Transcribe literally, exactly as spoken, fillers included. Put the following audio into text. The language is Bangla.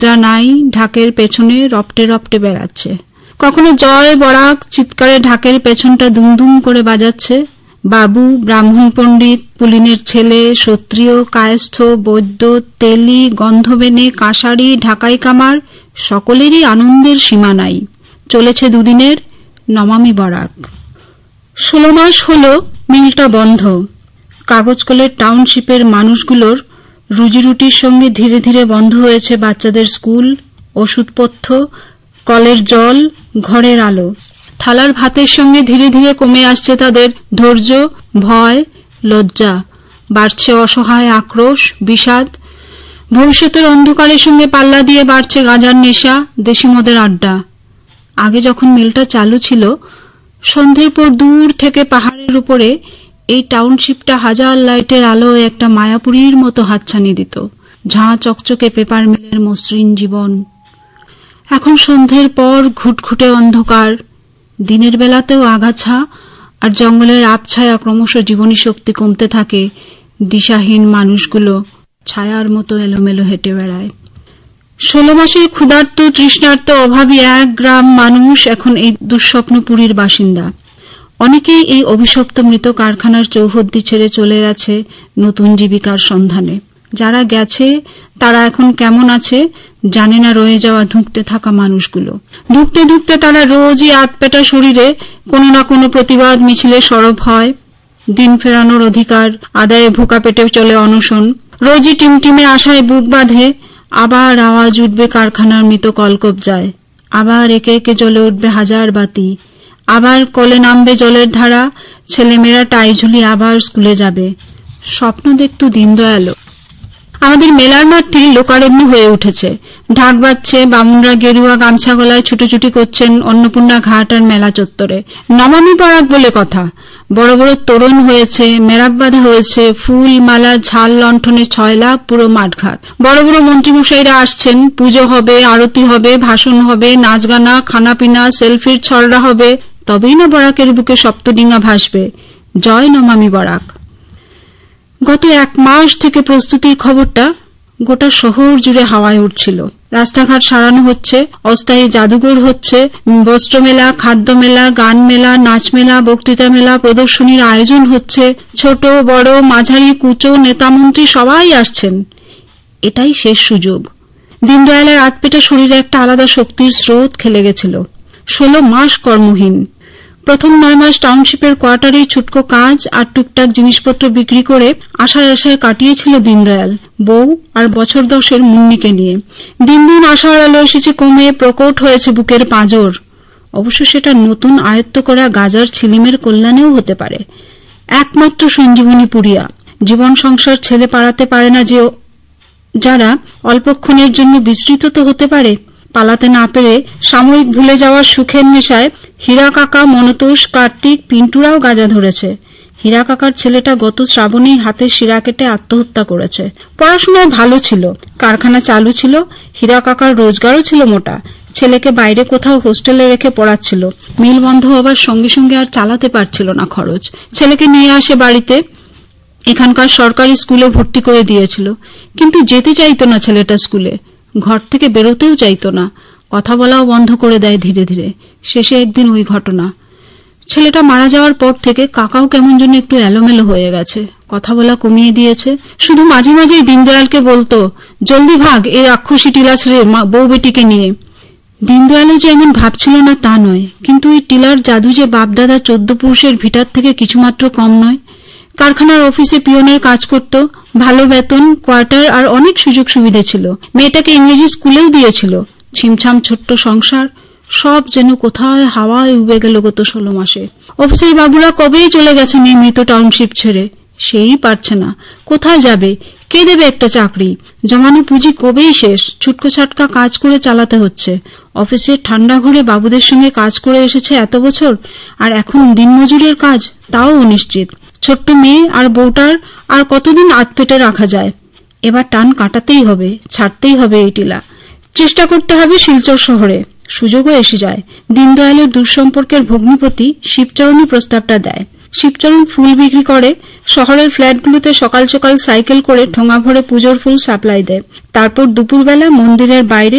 নিদ্রা নাই, ঢাকের পেছনে রপ্টে রপ্টে বেড়াচ্ছে। কখনো জয় বরাক চিৎকারে ঢাকের পেছনটা দুমদুম করে বাজাচ্ছে। বাবু, ব্রাহ্মণ পণ্ডিত, পুলিনের ছেলে, ক্ষত্রিয়, কায়স্থ, বৈদ্য, তেলি, গন্ধবেনে, কাঁসারি, ঢাকাই কামার সকলেরই আনন্দের সীমা নাই। চলেছে দুদিনের নমামি বরাক। ষোলো মাস হল মিলটা বন্ধ। কাগজকলের টাউনশিপের মানুষগুলোর রুজিরুটির সঙ্গে ধীরে ধীরে বন্ধ হয়েছে বাচ্চাদের স্কুল, ওষুধপথ্য, কলের জল, ঘরের আলো। থালার ভাতের সঙ্গে ধীরে ধীরে কমে আসছে তাদের ধৈর্য, ভয়, লজ্জা। বাড়ছে অসহায় আক্রোশ, বিষাদ। ভবিষ্যতের অন্ধকারের সঙ্গে পাল্লা দিয়ে বাড়ছে গাঁজার নেশা, দেশি মদের আড্ডা। আগে যখন মিলটা চালু ছিল, সন্ধ্যের পর দূর থেকে পাহাড়ের উপরে এই টাউনশিপটা হাজার লাইটের আলোয় একটা মায়াপুরীর মতো হাতছানি দিত। ঝাঁ চকচকে পেপার মিলের মসৃণ জীবন। এখন সন্ধ্যের পর ঘুটঘুটে অন্ধকার। দিনের বেলাতেও আগাছা আর জঙ্গলের আবছায়া ক্রমশ জীবনী শক্তি কমতে থাকে। দিশাহীন মানুষগুলো ছায়ার মতো এলোমেলো হেঁটে বেড়ায়। ষোলো মাসের ক্ষুধার্ত, তৃষ্ণার্ত, অভাবী এক গ্রাম মানুষ এখন এই দুঃস্বপ্নপুরীর বাসিন্দা। অনেকেই এই অভিশপ্ত মৃত কারখানার চৌহদ্দি ছেড়ে চলে গেছে নতুন জীবিকার সন্ধানে। যারা গেছে তারা এখন কেমন আছে জানে না রয়ে যাওয়া ধুঁকতে থাকা মানুষগুলো। ধুঁকতে ধুঁকতে তারা রোজই আতপেটা শরীরে কোনো না কোনো প্রতিবাদ মিছিলে সরব হয়। দিন ফেরানোর অধিকার আদায়ে ভোকা পেটে চলে অনশন। রোজই টিমটিমে আশায় বুক বাঁধে আবার আওয়াজ উঠবে কারখানার মৃত কলকবজায়। আবার একে একে জ্বলে উঠবে হাজার বাতি। আবার কলে নামবে জলের ধারা। ছেলেমেয়েরা টাই ঝুলি আবার স্কুলে যাবে। স্বপ্ন দেখত দীনদয়ালও। আমাদের মেলার মাঠটি লোকারণ্য হয়ে উঠেছে। ঢাক বাজছে, বামুনরা গেরুয়া গামছা গলায় ছুটোছুটি করছেন অন্নপূর্ণা ঘাট আর মেলা চত্বরে। নমামি বরাক বলে কথা। বড় বড় তোরণ হয়েছে, মেরাক বাঁধা হয়েছে, ফুল মালা ঝাল লণ্ঠনে ছয়লা পুরো মাঠঘাট। বড় বড় মন্ত্রীমশাইরা আসছেন, পুজো হবে, আরতি হবে, ভাষণ হবে, নাচ গানা, খানাপিনা, সেলফির ছড়া হবে। তবেই না বরাকের বুকে সপ্তডিঙা ভাসবে। জয় নমামি বরাক। গত এক মাস থেকে প্রস্তুতির খবরটা গোটা শহর জুড়ে হাওয়ায় উঠছিল। রাস্তাঘাট সারানো হচ্ছে, অস্থায়ী জাদুঘর হচ্ছে, বস্ত্রমেলা, খাদ্য মেলা, গান মেলা, নাচ মেলা, বক্তৃতা মেলা, প্রদর্শনীর আয়োজন হচ্ছে। ছোট বড় মাঝারি কুচো নেতামন্ত্রী সবাই আসছেন। এটাই শেষ সুযোগ। দীনদয়ালের আতপেটা শরীরে একটা আলাদা শক্তির স্রোত খেলে গেছিল। ষোলো মাস কর্মহীন। প্রথম নয় মাস টাউনশিপের কোয়ার্টারেই ছুটকো কাজ আর টুকটাক জিনিসপত্র বিক্রি করে আশায় আশায় কাটিয়েছিল দীনদয়াল বউ আর বছর দশের মুন্নিকে নিয়ে। দিন দিন আশার আলো এসেছে কমে, প্রকট হয়েছে বুকের পাঁজর। অবশ্য সেটা নতুন আয়ত্ত করা গাজার ছিলিমের কল্যাণেও হতে পারে। একমাত্র সঞ্জীবনী পুরিয়া। জীবন সংসার ছেলে পাড়াতে পারে না যে যারা অল্পক্ষণের জন্য বিস্তৃত তো হতে পারে। পালাতে না পেরে সাময়িক ভুলে যাওয়ার সুখের নেশায় হীরা কাকা, মনতোষ, কার্তিক, পিন্টুরাও গাঁজা ধরেছে। হীরা কাকার ছেলেটা গত শ্রাবণেই হাতের শিরা কেটে আত্মহত্যা করেছে। পড়াশোনায় ভালো ছিল, কারখানা চালু ছিল, হীরা কাকার রোজগারও ছিল মোটা। ছেলেকে বাইরে কোথাও হোস্টেলে রেখে পড়াচ্ছিল। মিল বন্ধ হবার সঙ্গে সঙ্গে আর চালাতে পারছিল না খরচ। ছেলেকে নিয়ে আসে বাড়িতে। এখানকার সরকারি স্কুলে ভর্তি করে দিয়েছিল, কিন্তু যেতে চাইতো না ছেলেটা স্কুলে। ঘর থেকে বেরোতেও চাইতো না। কথা বলাও বন্ধ করে দেয় ধীরে ধীরে। শেষে একদিন ওই ঘটনা। ছেলেটা মারা যাওয়ার পর থেকে কাকাও কেমন যেন একটু এলোমেলো হয়ে গেছে। কথা বলা কমিয়ে দিয়েছে। শুধু মাঝে মাঝেই দীনদয়ালকে বলতো, জলদি ভাগ এই রাক্ষসী টিলা ছেড়ে বউ বেটিকে নিয়ে। দীনদয়ালও যে এমন ভাবছিল না তা নয়, কিন্তু ওই টিলার জাদু যে বাপদাদা চোদ্দ পুরুষের ভিটার থেকে কিছুমাত্র কম নয়। কারখানার অফিসে পিয়নের কাজ করত, ভালো বেতন, কোয়ার্টার আর অনেক সুযোগ সুবিধা ছিল। মেয়েটাকে ইংরেজি স্কুলেও দিয়েছিল। ছিমছাম ছোট্ট সংসার, সব যেন কোথায় হাওয়ায় উবে গেল গত ষোলো মাসে। অফিসের বাবুরা কবেই চলে গেছে নিয়মিত টাউনশিপ ছেড়ে। সেই পারছে না। কোথায় যাবে? কে দেবে একটা চাকরি? জমানো পুঁজি কবেই শেষ। ছুটকো ছাটকা কাজ করে চালাতে হচ্ছে। অফিসের ঠান্ডা ঘরে বাবুদের সঙ্গে কাজ করে এসেছে এত বছর, আর এখন দিনমজুরের কাজ, তাও অনিশ্চিত। ছোট্ট মেয়ে আর বউটার আর কতদিন আতপেটে রাখা যায়। এবার টান কাটাতেই হবে, ছাড়তেই হবে এই টিলা। চেষ্টা করতে হবে শিলচর শহরে। সুযোগও এসে যায়। দীনদয়ালের দূরসম্পর্কের ভগ্নিপতি শিবচরণী প্রস্তাবটা দেয়। শিবচরণ ফুল বিক্রি করে, শহরের ফ্ল্যাটগুলোতে সকাল সকাল সাইকেল করে ঠোঙা ভরে পুজোর ফুল সাপ্লাই দেয়। তারপর দুপুরবেলা মন্দিরের বাইরে